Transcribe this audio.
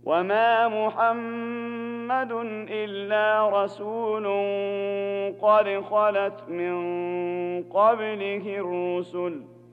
وما محمد إلا رسول قد خلت من قبله الرسل